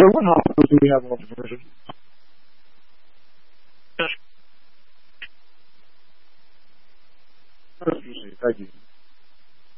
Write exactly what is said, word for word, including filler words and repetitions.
what hospitals do we have on diversion? Thank you.